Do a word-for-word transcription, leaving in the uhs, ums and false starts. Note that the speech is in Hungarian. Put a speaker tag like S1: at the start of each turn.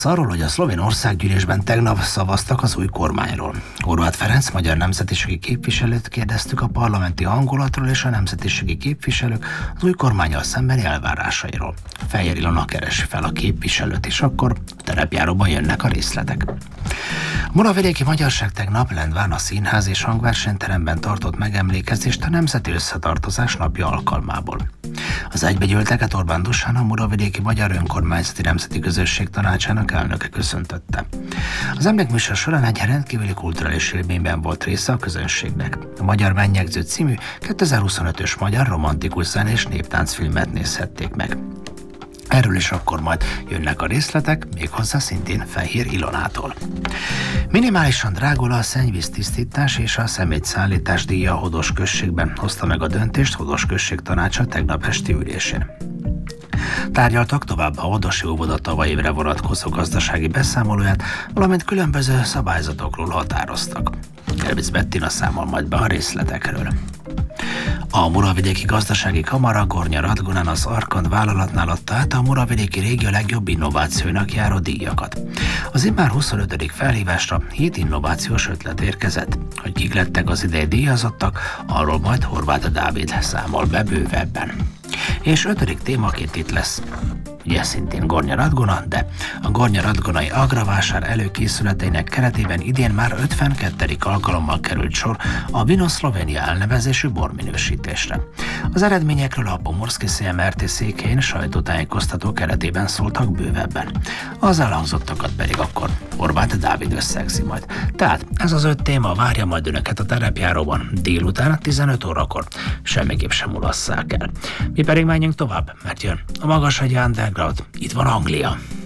S1: Arról, hogy a szlovén országgyűlésben tegnap szavaztak az új kormányról. Horváth Ferenc magyar nemzetiségi képviselőt kérdeztük a parlamenti hangulatról és a nemzetiségi képviselők az új kormánnyal szembeni elvárásairól. Fejér Ilona keresi fel a képviselőt, és akkor a terepjáróban jönnek a részletek. A Muravidéki Magyarság tegnap Lendván a Színház és Hangversenyteremben tartott megemlékezést a Nemzeti Összetartozás napja alkalmából. Az egybegyűlteket Orbán Dusan, a Muravidéki Magyar Önkormányzati Nemzeti Közösség Tanácsának elnöke köszöntötte. Az emlékműsor során egy rendkívüli kulturális élményben volt része a közönségnek. A Magyar Mennyegző című kétezer-huszonötös magyar romantikus zenés néptáncfilmet nézhették meg. Erről is akkor majd jönnek a részletek, méghozzá szintén Fejér Ilonától. Minimálisan drágul a szennyvíztisztítás és a szemétszállítás díja a Hodos községben, hozta meg a döntést Hodos község tanácsa tegnap esti ülésén. Tárgyaltak tovább a hodosi óvoda tavaly évre vonatkozó gazdasági beszámolóját, valamint különböző szabályzatokról határoztak. Gervic Bettina számol majd be a részletekről. A Muravidéki Gazdasági Kamara Gornja Radgonán az Arkand vállalatnál adta át a Muravidéki régió legjobb innovációinak járó díjakat. Az immár huszonötödik felhívásra hét innovációs ötlet érkezett. Hogy kik lettek az idei díjazottak, arról majd Horváth Dávid számol be bővebben. És ötödik témaként itt lesz, ugye szintén Gornja Radgona, de a Gornja Radgonai agravásár előkészületeinek keretében idén már ötvenkettedik alkalommal került sor a Vino Slovenia elnevezésű borminősítésre. Az eredményekről a Pomorszki cé em er té székhelyén sajtótájékoztató keretében szóltak bővebben. Az elhangzottakat pedig akkor Horváth Dávid összegzi majd. Tehát ez az öt téma várja majd önöket a terepjáróban délután tizenöt órakor. Semmiképp sem mulasszák el. Mi pedig menjünk tovább, mert jön a Magashegyi Underground, itt van Anglia.